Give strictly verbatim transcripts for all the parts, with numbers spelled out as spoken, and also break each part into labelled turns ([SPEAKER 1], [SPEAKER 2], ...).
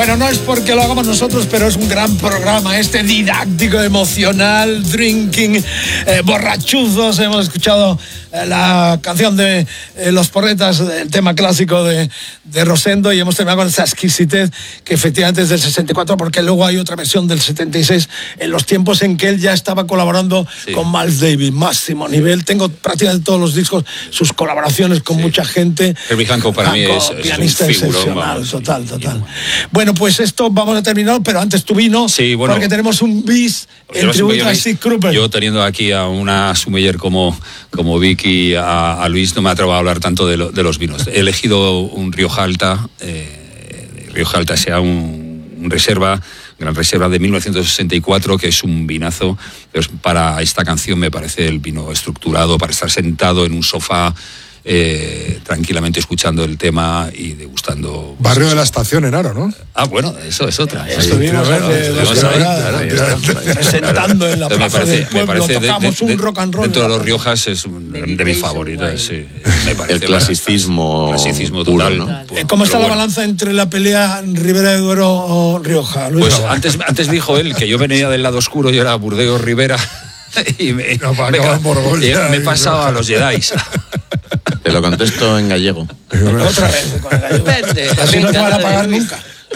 [SPEAKER 1] Bueno, no es porque lo hagamos nosotros, pero es un gran programa, este didáctico, emocional, drinking, eh, borrachuzos. Hemos escuchado eh, la canción de eh, Los Porretas, el tema clásico de, de Rosendo, y hemos terminado con esa exquisitez que efectivamente es del sesenta y cuatro, porque luego hay otra versión del setenta y seis, en los tiempos en que él ya estaba colaborando sí. con Miles Davis, máximo nivel. Tengo prácticamente todos los discos, sus colaboraciones con sí. mucha gente.
[SPEAKER 2] Herbie Hancock para Hancock, mí es, es
[SPEAKER 1] pianista
[SPEAKER 2] un figurón,
[SPEAKER 1] excepcional,
[SPEAKER 2] vamos,
[SPEAKER 1] total,
[SPEAKER 2] sí,
[SPEAKER 1] total.
[SPEAKER 2] sí.
[SPEAKER 1] Bueno, pues esto vamos a terminar, pero antes tu vino,
[SPEAKER 2] sí, bueno,
[SPEAKER 1] porque tenemos un bis en tributo a Steve Cropper.
[SPEAKER 2] Yo teniendo aquí a una sommelier como, como Vicky, a, a Luis, no me atrevo a hablar tanto de, lo, de los vinos. He elegido un Rioja Alta, eh, Rioja Alta sea un, un reserva, gran reserva de mil novecientos sesenta y cuatro, que es un vinazo. Pero para esta canción me parece el vino estructurado para estar sentado en un sofá, Eh, tranquilamente escuchando el tema y degustando.
[SPEAKER 3] Barrio de la Estación en Aro, ¿no?
[SPEAKER 2] Ah, bueno, eso es otra.
[SPEAKER 1] Estuvimos presentando en la plaza del pueblo, tocamos un rock and roll.
[SPEAKER 2] Dentro de los Riojas es de mis favoritas, sí. Me parece
[SPEAKER 4] el clasicismo,
[SPEAKER 2] clasicismo total,
[SPEAKER 4] puro,
[SPEAKER 2] ¿no?
[SPEAKER 1] ¿Cómo está la bueno. balanza entre la pelea Ribera de Duero o Rioja, Luis?
[SPEAKER 2] Pues antes, antes dijo él que yo venía del lado oscuro y era Burdeos Ribera. Y me,
[SPEAKER 3] no,
[SPEAKER 2] me, me, me he pasado a los Jedis.
[SPEAKER 4] Te lo contesto en gallego.
[SPEAKER 1] Otra vez con el gallego. Así no te van a pagar nunca.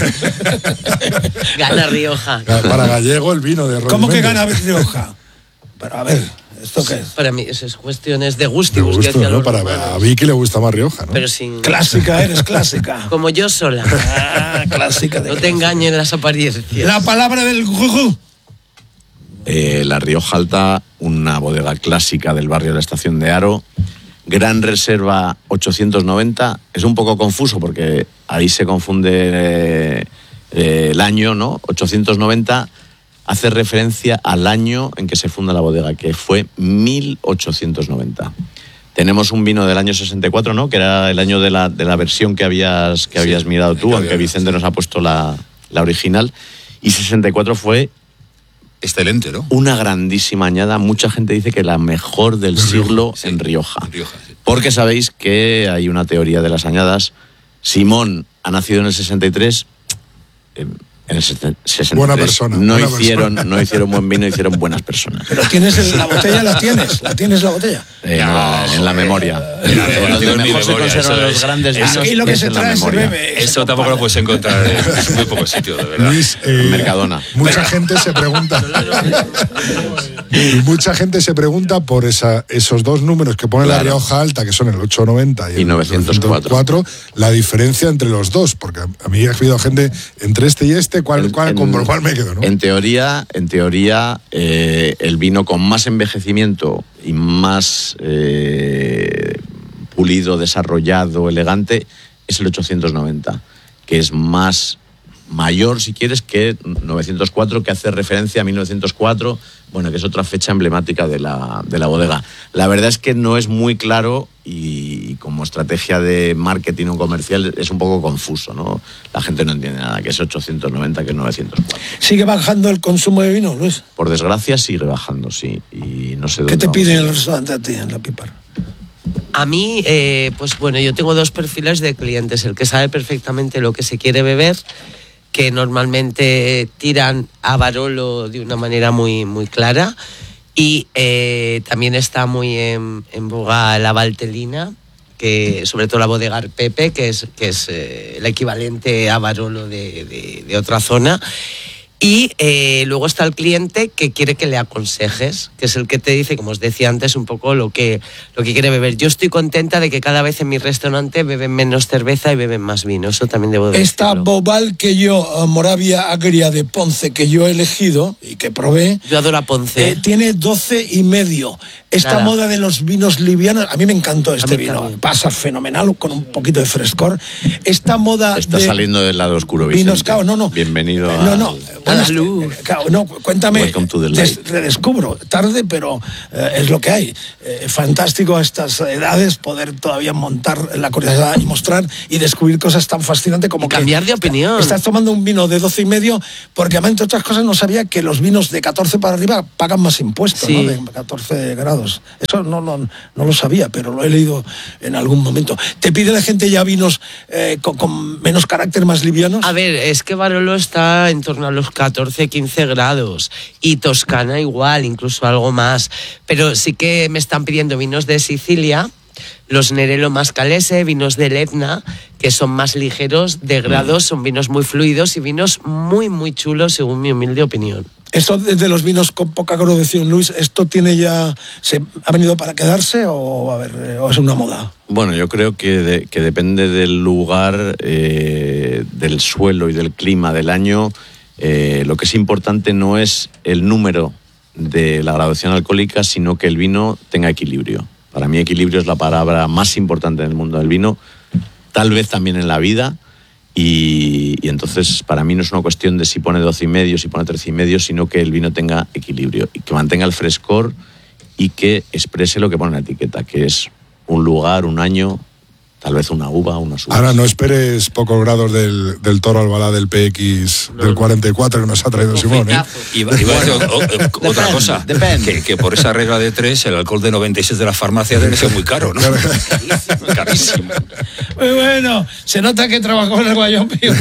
[SPEAKER 5] Gana Rioja.
[SPEAKER 3] Para gallego el vino de Roy
[SPEAKER 1] ¿Cómo
[SPEAKER 3] Méndez.
[SPEAKER 1] que gana Rioja? Pero a ver, ¿esto qué es?
[SPEAKER 5] Para mí eso es cuestiones de gusto.
[SPEAKER 3] Gusto, ¿no? Para, a Vicky le gusta más Rioja, ¿no?
[SPEAKER 5] Pero sin...
[SPEAKER 1] Clásica, eres clásica.
[SPEAKER 5] Como yo sola.
[SPEAKER 1] Ah, clásica. De
[SPEAKER 5] no te engañen las apariencias.
[SPEAKER 1] La palabra del gugú.
[SPEAKER 4] Eh, la Rioja Alta, una bodega clásica del barrio de la Estación de Aro. Gran reserva ochocientos noventa. Es un poco confuso porque ahí se confunde eh, eh, el año, ¿no? ochocientos noventa hace referencia al año en que se funda la bodega, que fue mil ochocientos noventa. Tenemos un vino del año sesenta y cuatro, ¿no? Que era el año de la, de la versión que habías, que habías sí, mirado tú, aunque Vicente nos ha puesto la, la original. Y sesenta y cuatro fue...
[SPEAKER 2] excelente, ¿no?
[SPEAKER 4] Una grandísima añada. Mucha gente dice que la mejor del Rioja, siglo sí, en Rioja. En Rioja sí. Porque sabéis que hay una teoría de las añadas. Simón ha nacido en el sesenta y tres. Eh, en el sesenta y tres.
[SPEAKER 3] Buena persona.
[SPEAKER 4] No,
[SPEAKER 3] buena
[SPEAKER 4] hicieron,
[SPEAKER 3] persona.
[SPEAKER 4] no hicieron buen vino, hicieron buenas personas.
[SPEAKER 1] Pero tienes el, la botella, la tienes. La tienes la botella.
[SPEAKER 4] Eh, no, en, en la memoria.
[SPEAKER 2] Donde mejor se conservan
[SPEAKER 4] los grandes vinos.
[SPEAKER 1] Aquí lo que se trae se bebe.
[SPEAKER 2] Eso tampoco lo puedes encontrar en muy pocos sitios, de verdad.
[SPEAKER 3] Luis, eh,
[SPEAKER 4] Mercadona.
[SPEAKER 3] Mucha gente se pregunta. mucha gente se pregunta por esa, esos dos números que pone claro. la Rioja Alta, que son el ochocientos noventa y el
[SPEAKER 4] y novecientos cuatro,
[SPEAKER 3] la diferencia entre los dos, porque a mí ha habido gente entre este y este, ¿cuál, en, cuál, en, con cuál me quedo, ¿no?
[SPEAKER 4] En teoría, en teoría eh, el vino con más envejecimiento y más eh, pulido, desarrollado, elegante, es el ochocientos noventa, que es más mayor, si quieres, que novecientos cuatro, que hace referencia a mil novecientos cuatro, bueno, que es otra fecha emblemática de la, de la bodega. La verdad es que no es muy claro y, y como estrategia de marketing o comercial es un poco confuso, ¿no? La gente no entiende nada, que es ochocientos noventa, que es novecientos cuatro.
[SPEAKER 1] ¿Sigue bajando el consumo de vino, Luis?
[SPEAKER 4] Por desgracia sigue bajando, sí. Y no sé
[SPEAKER 1] ¿Qué te
[SPEAKER 4] vamos.
[SPEAKER 1] piden en el restaurante a ti, en la Pipar?
[SPEAKER 5] A mí, eh, pues bueno, yo tengo dos perfiles de clientes. El que sabe perfectamente lo que se quiere beber, que normalmente tiran a Barolo de una manera muy, muy clara. Y eh, también está muy en, en boga la Valtelina, que sobre todo la bodega Pepe, que es, que es eh, el equivalente a Barolo de, de, de otra zona. Y eh, luego está el cliente que quiere que le aconsejes, que es el que te dice, como os decía antes, un poco lo que, lo que quiere beber. Yo estoy contenta de que cada vez en mi restaurante beben menos cerveza y beben más vino. Eso también debo decirlo.
[SPEAKER 1] Esta Bobal que yo, Moravia Agria de Ponce, que yo he elegido y que probé...
[SPEAKER 5] Yo adoro a Ponce.
[SPEAKER 1] Eh, tiene doce y medio. Esta Nada. moda de los vinos livianos, a mí me encantó este vino. También. Pasa fenomenal, con un poquito de frescor. Esta moda
[SPEAKER 4] Está
[SPEAKER 1] de...
[SPEAKER 4] saliendo del lado oscuro, Vicente.
[SPEAKER 1] Vinos, claro, no, no.
[SPEAKER 4] Bienvenido
[SPEAKER 1] no, no.
[SPEAKER 4] al...
[SPEAKER 1] Bueno, luz. Claro, no, cuéntame, des, redescubro, tarde, pero eh, es lo que hay. Eh, fantástico a estas edades poder todavía montar la curiosidad y mostrar y descubrir cosas tan fascinantes como
[SPEAKER 5] y cambiar
[SPEAKER 1] que
[SPEAKER 5] de opinión.
[SPEAKER 1] Estás tomando un vino de doce y medio, porque además, entre otras cosas, no sabía que los vinos de catorce para arriba pagan más impuestos, sí. ¿no? De catorce grados. grados. Eso no, no, no lo sabía, pero lo he leído en algún momento. ¿Te pide la gente ya vinos eh, con, con menos carácter, más livianos?
[SPEAKER 5] A ver, es que Barolo está en torno a los catorce, quince grados y Toscana igual, incluso algo más. Pero sí que me están pidiendo vinos de Sicilia, los Nerello Mascalese, vinos del Etna, que son más ligeros de grados, son vinos muy fluidos y vinos muy, muy chulos, según mi humilde opinión.
[SPEAKER 1] Esto de los vinos con poca graduación, Luis, ¿esto tiene ya, se ha venido para quedarse o, a ver, o es una moda?
[SPEAKER 4] Bueno, yo creo que, de, que depende del lugar, eh, del suelo y del clima del año. Eh, lo que es importante no es el número de la graduación alcohólica, sino que el vino tenga equilibrio. Para mí equilibrio es la palabra más importante en el mundo del vino, tal vez también en la vida, y, y entonces para mí no es una cuestión de si pone doce y medio, si pone trece y medio, sino que el vino tenga equilibrio y que mantenga el frescor y que exprese lo que pone en la etiqueta, que es un lugar, un año, tal vez una uva, unas uvas.
[SPEAKER 3] Ahora no esperes pocos grados del, del Toro Albalá del P X no, del cuarenta y cuatro que nos ha traído Simón, ¿eh?
[SPEAKER 2] Iba, iba a decir o, o, otra cosa, que, que por esa regla de tres el alcohol de noventa y seis de la farmacia debe ser muy caro, ¿no? Carísimo.
[SPEAKER 1] Muy bueno, se nota que trabajó en el Guayón y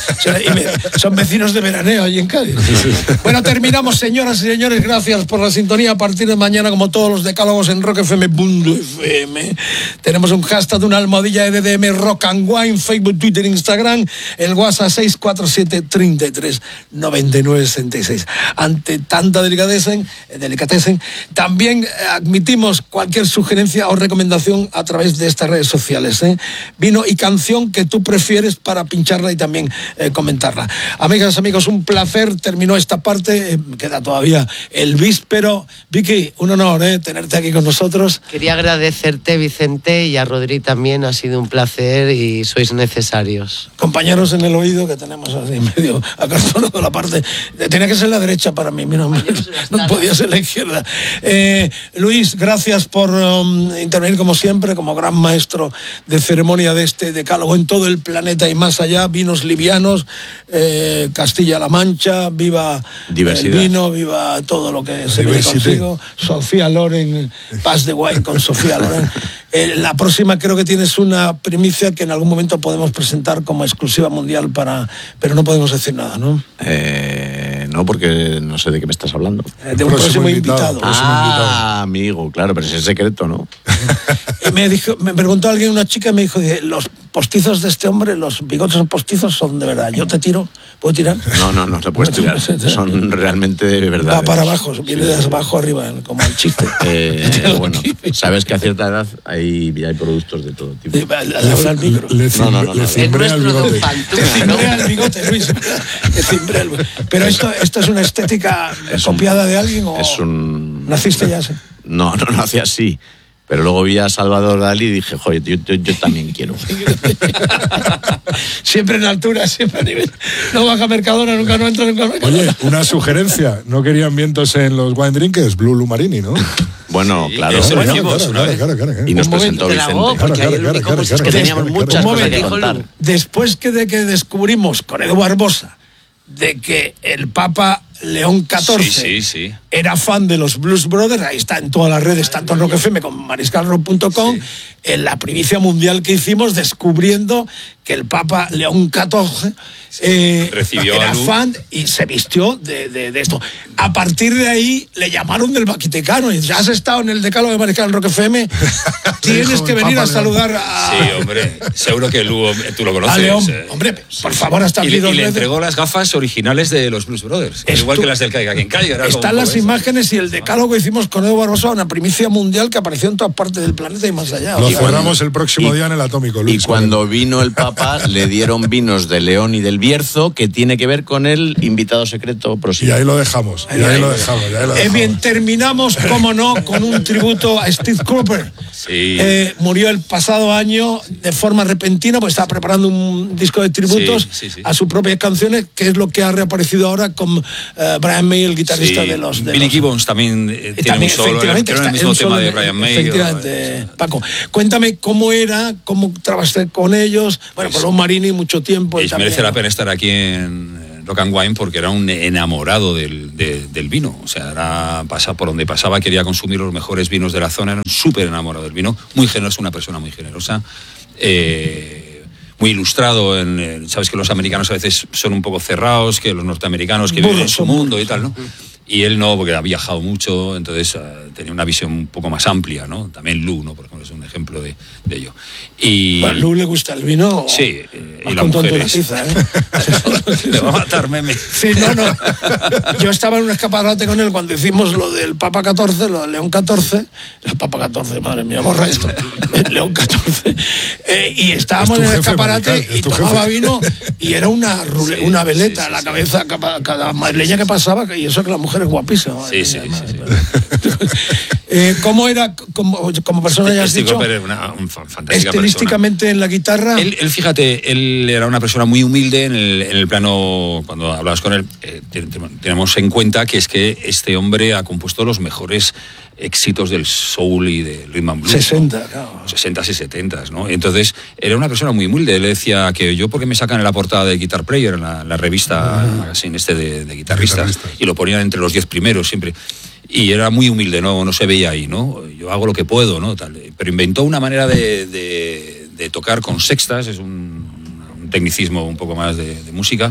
[SPEAKER 1] son vecinos de veraneo allí en Cádiz. Bueno, terminamos, señoras y señores, gracias por la sintonía. A partir de mañana, como todos los decálogos en rock f m punto f m, tenemos un hashtag de una almohadilla E D D M Rock and Wine, Facebook, Twitter, Instagram, el WhatsApp seis cuatro siete, treinta y tres, noventa y nueve, sesenta y seis. Ante tanta delicadeza, delicatesen, también admitimos cualquier sugerencia o recomendación a través de estas redes sociales, ¿eh? Vino y canción que tú prefieres para pincharla y también eh, comentarla. Amigas, amigos, un placer. Terminó esta parte, eh, queda todavía el víspero. Vicky, un honor ¿eh? tenerte aquí con nosotros.
[SPEAKER 5] Quería agradecerte, Vicente, y a Rodri también. Ha sido un placer y sois necesarios.
[SPEAKER 1] Compañeros en el oído que tenemos así medio acartonado la parte. Tenía que ser la derecha para mí, mira, no podía ser la izquierda. Eh, Luis, gracias por um, intervenir como siempre, como gran maestro de ceremonia de este decálogo en todo el planeta y más allá. Vinos livianos, eh, Castilla-La Mancha, viva
[SPEAKER 4] diversidad.
[SPEAKER 1] El vino, viva todo lo que se viene consigo. Sofía Loren, Paz de Wine con Sofía Loren. Eh, la próxima creo que tienes una primicia que en algún momento podemos presentar como exclusiva mundial para, pero no podemos decir nada, ¿no?
[SPEAKER 4] Eh, no, porque no sé de qué me estás hablando.
[SPEAKER 1] Eh, de un próximo, próximo invitado. invitado.
[SPEAKER 4] Ah, amigo, claro, pero ese es secreto, ¿no?
[SPEAKER 1] me dijo, me preguntó alguien, una chica, me dijo, los postizos de este hombre, los bigotes postizos son de verdad. Yo te tiro, ¿puedo tirar?
[SPEAKER 4] No, no, no te puedes tirar. Son realmente de verdad.
[SPEAKER 1] Va para abajo, viene de abajo arriba, como el chiste.
[SPEAKER 4] Eh, bueno, sabes que a cierta edad hay, hay productos de todo tipo.
[SPEAKER 1] Le, al micro.
[SPEAKER 3] Le, le, no, no, no, le cimbrea el bigote.
[SPEAKER 1] Te cimbrea el bigote, Luis. Te cimbrea el bigote. Pero esto, esto es una estética es copiada un, de alguien o
[SPEAKER 4] es un...
[SPEAKER 1] naciste ya así.
[SPEAKER 4] No, no nací así. Pero luego vi a Salvador Dalí y dije, joder, yo, yo, yo también quiero.
[SPEAKER 1] Siempre en altura, siempre a nivel. No baja Mercadona, nunca no entra, nunca Mercadona.
[SPEAKER 3] Oye, una sugerencia. ¿No querían vientos en los wine drinkers? Blue Lumarini, ¿no?
[SPEAKER 4] Bueno,
[SPEAKER 2] sí,
[SPEAKER 4] claro.
[SPEAKER 2] Eso
[SPEAKER 4] bueno,
[SPEAKER 2] lo hicimos,
[SPEAKER 3] claro, claro, claro, claro.
[SPEAKER 4] Y nos presentó Vicente.
[SPEAKER 5] Grabó, porque claro, claro, claro, claro,
[SPEAKER 4] que teníamos muchas cosas que contar.
[SPEAKER 1] Después que de que descubrimos con Edu Barbosa de que el Papa León catorce
[SPEAKER 2] sí, sí, sí.
[SPEAKER 1] era fan de los Blues Brothers, ahí está en todas las redes, tanto en Rock F M como en mariscal rock punto com, sí. En la primicia mundial que hicimos descubriendo que el Papa León catorce sí. eh, era fan y se vistió de, de, de esto. A partir de ahí le llamaron del Baquitecano y ya has estado en el decálogo de mariscal Rock F M, tienes que venir a saludar a...
[SPEAKER 2] Sí, hombre, seguro que Lu, tú lo conoces.
[SPEAKER 1] A León, hombre, por favor, hasta
[SPEAKER 2] aquí. Y, y le entregó las gafas originales de los Blues Brothers. Esto, igual que las del Caiga quien caiga. Era
[SPEAKER 1] están las eso. Imágenes y el decálogo que hicimos con Edu Barbosa, una primicia mundial que apareció en todas partes del planeta y más allá.
[SPEAKER 3] Lo cerramos el próximo y, día en el Atómico, Luis.
[SPEAKER 4] Y cuando vino el Papa le dieron vinos de León y del Bierzo, que tiene que ver con el invitado secreto próximo.
[SPEAKER 3] Y ahí lo dejamos. Y ahí, ahí lo dejamos. Ahí lo dejamos.
[SPEAKER 1] Eh, bien, terminamos, como no, con un tributo a Steve Cropper.
[SPEAKER 2] Sí.
[SPEAKER 1] Eh, murió el pasado año de forma repentina, pues estaba preparando un disco de tributos
[SPEAKER 2] sí, sí, sí.
[SPEAKER 1] a sus propias canciones, que es lo que ha reaparecido ahora con uh, Brian May, el guitarrista
[SPEAKER 2] sí.
[SPEAKER 1] de los... De
[SPEAKER 2] Billy
[SPEAKER 1] los...
[SPEAKER 2] Gibbons también eh, tiene
[SPEAKER 1] también,
[SPEAKER 2] un solo, creo en el mismo tema de Brian May.
[SPEAKER 1] Efectivamente, o... Paco. Cuéntame cómo era, cómo trabajaste con ellos, bueno, pues, con los Marini mucho tiempo.
[SPEAKER 2] Y merece la pena estar aquí en Rock and Wine porque era un enamorado del, de, del vino. O sea, era, pasa, por donde pasaba quería consumir los mejores vinos de la zona. Era un súper enamorado del vino. Muy generoso, una persona muy generosa. Eh, muy ilustrado. En, en, sabes que los americanos a veces son un poco cerrados, que los norteamericanos que viven en su mundo y tal, ¿no? Y él no, porque ha viajado mucho, entonces uh, tenía una visión un poco más amplia, ¿no? También Lou, ¿no? Por ejemplo, es un ejemplo de, de ello. Y
[SPEAKER 1] ¿A Lou le gusta el vino?
[SPEAKER 2] Sí, eh, y las mujeres.
[SPEAKER 1] Tiza, ¿eh?
[SPEAKER 2] Le va a matar, meme.
[SPEAKER 1] Sí, no, no. Yo estaba en un escaparate con él cuando hicimos lo del Papa catorce, lo del León catorce. El Papa catorce, madre mía, borra esto. El León catorce. Eh, y estábamos en el escaparate marical, y tomaba jefe. Vino y era una, rule, sí, una veleta sí, sí, en la cabeza sí. cada, cada madrileña que pasaba, y eso que la mujer es guapísima.
[SPEAKER 2] Sí, sí, sí, sí.
[SPEAKER 1] eh, ¿Cómo era como, como persona, ya has
[SPEAKER 2] Steve
[SPEAKER 1] dicho?
[SPEAKER 2] Cropper era una un fantástica
[SPEAKER 1] estilísticamente
[SPEAKER 2] persona.
[SPEAKER 1] En la guitarra.
[SPEAKER 2] Él, él, fíjate, él era una persona muy humilde en el, en el plano, cuando hablabas con él, eh, tenemos en cuenta que es que este hombre ha compuesto los mejores éxitos del soul y del rhythm and blues.
[SPEAKER 1] sesenta,
[SPEAKER 2] ¿no?
[SPEAKER 1] Claro.
[SPEAKER 2] sesentas y setentas, ¿no? Entonces, era una persona muy humilde. Él decía que yo, porque me sacan en la portada de Guitar Player, en la, la revista uh-huh. magazine este de, de guitarristas, guitarristas, y lo ponían entre los diez primeros siempre. Y era muy humilde, no, no se veía ahí, ¿no? Yo hago lo que puedo, ¿no? Tal. Pero inventó una manera de, de, de tocar con sextas, es un, un tecnicismo un poco más de, de música,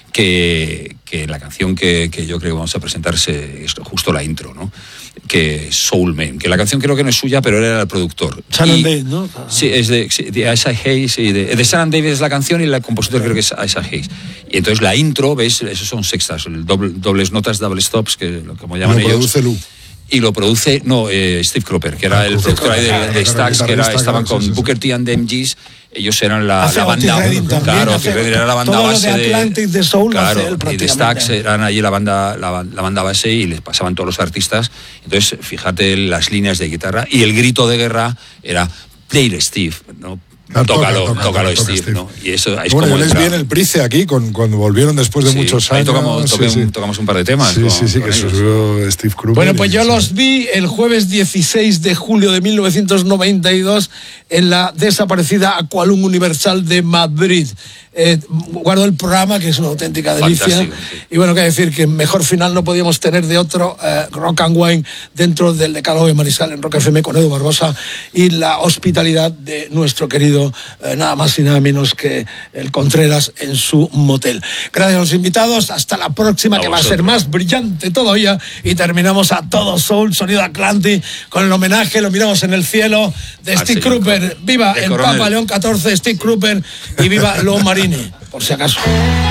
[SPEAKER 2] que, que la canción que, que yo creo que vamos a presentarse es justo la intro, ¿no? Que es Soul Man, que la canción creo que no es suya, pero él era el productor.
[SPEAKER 1] Sun and Dave, ¿no?
[SPEAKER 2] Sí, es de, de Isaac Hayes, y de, de Sun and Dave es la canción y el compositor creo que es Isaac Hayes. Y entonces la intro, ¿ves? Esos son sextas, doble, dobles notas, double stops, que como llaman
[SPEAKER 3] lo
[SPEAKER 2] ellos.
[SPEAKER 3] Produce Lou.
[SPEAKER 2] Y lo produce, no, eh, Steve Cropper, que era ah, el productor ahí de, de, de Stax, que era, estaban con sí, sí, Booker T and the M Gs. Ellos eran la, la banda, claro, que era la banda base
[SPEAKER 1] de Atlantic, de Soul,
[SPEAKER 2] claro, y de Stax eran allí la banda, la, la banda base y les pasaban todos los artistas. Entonces, fíjate las líneas de guitarra y el grito de guerra era Play Steve, ¿no?
[SPEAKER 3] Ah,
[SPEAKER 2] tócalo,
[SPEAKER 3] toca, toca,
[SPEAKER 2] tócalo,
[SPEAKER 3] toca,
[SPEAKER 2] Steve,
[SPEAKER 3] Steve,
[SPEAKER 2] ¿no? Y eso es
[SPEAKER 3] bueno,
[SPEAKER 2] como
[SPEAKER 3] yo les vi en el Price aquí, con, cuando volvieron después de
[SPEAKER 2] sí,
[SPEAKER 3] muchos
[SPEAKER 2] ahí
[SPEAKER 3] años.
[SPEAKER 2] Tocamos, toqué,
[SPEAKER 3] sí, sí.
[SPEAKER 2] tocamos un par de temas.
[SPEAKER 3] Sí,
[SPEAKER 2] con,
[SPEAKER 3] sí, sí,
[SPEAKER 2] con
[SPEAKER 3] que
[SPEAKER 2] ellos.
[SPEAKER 3] subió Steve Cropper.
[SPEAKER 1] Bueno, pues yo
[SPEAKER 3] sí.
[SPEAKER 1] los vi el jueves dieciséis de julio de mil novecientos noventa y dos en la desaparecida Aqualung Universal de Madrid. Eh, guardo el programa, que es una auténtica delicia. Sí. Y bueno, que decir que mejor final no podíamos tener de otro eh, Rock and Wine dentro del decálogo de Mariscal en Rock F M con Edu Barbosa y la hospitalidad de nuestro querido, eh, nada más y nada menos que el Contreras en su motel. Gracias a los invitados, hasta la próxima, a que vosotros. Va a ser más brillante todavía, y terminamos a todo soul, sonido Atlantic, con el homenaje, lo miramos en el cielo, de Steve Cropper. Viva el Papa León catorce, Steve Cropper, y viva Lo Marini, por si acaso.